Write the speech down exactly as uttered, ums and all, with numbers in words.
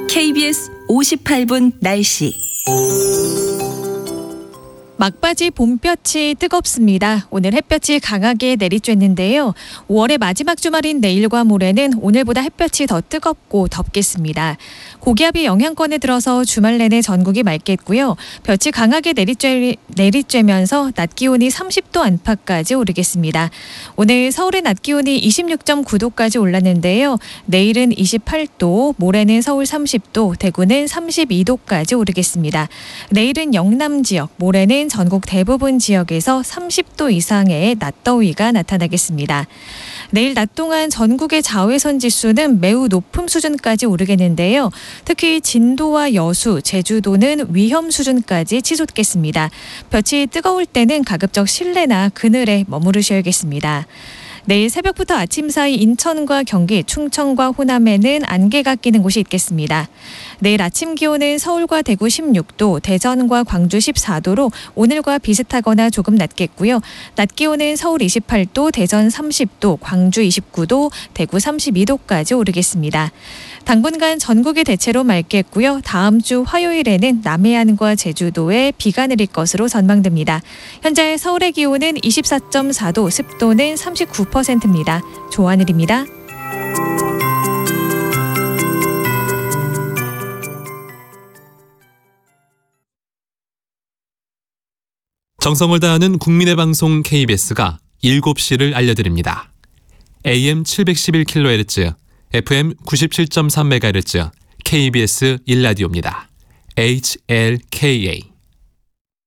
케이비에스 오십팔 분 날씨. 막바지 봄볕이 뜨겁습니다. 오늘 햇볕이 강하게 내리쬐는데요. 오월의 마지막 주말인 내일과 모레는 오늘보다 햇볕이 더 뜨겁고 덥겠습니다. 고기압이 영향권에 들어서 주말 내내 전국이 맑겠고요. 볕이 강하게 내리쬐, 내리쬐면서 낮 기온이 삼십 도 안팎까지 오르겠습니다. 오늘 서울의 낮 기온이 이십육 점 구 도까지 올랐는데요. 내일은 이십팔 도, 모레는 서울 삼십 도, 대구는 삼십이 도까지 오르겠습니다. 내일은 영남 지역, 모레는 전국 대부분 지역에서 삼십 도 이상의 낮더위가 나타나겠습니다. 내일 낮 동안 전국의 자외선 지수는 매우 높은 수준까지 오르겠는데요. 특히 진도와 여수, 제주도는 위험 수준까지 치솟겠습니다. 볕이 뜨거울 때는 가급적 실내나 그늘에 머무르셔야겠습니다. 내일 새벽부터 아침 사이 인천과 경기, 충청과 호남에는 안개가 끼는 곳이 있겠습니다. 내일 아침 기온은 서울과 대구 십육 도, 대전과 광주 십사 도로 오늘과 비슷하거나 조금 낮겠고요. 낮 기온은 서울 이십팔 도, 대전 삼십 도, 광주 이십구 도, 대구 삼십이 도까지 오르겠습니다. 당분간 전국이 대체로 맑겠고요. 다음 주 화요일에는 남해안과 제주도에 비가 내릴 것으로 전망됩니다. 현재 서울의 기온은 이십사 점 사 도, 습도는 삼십구 퍼센트입니다. 조하늘입니다. 정성을 다하는 국민의 방송 케이비에스가 일곱 시를 알려드립니다. 에이엠 칠백십일 킬로헤르츠, 에프엠 구십칠 점 삼 메가헤르츠, 케이비에스 일 라디오입니다. 에이치엘케이에이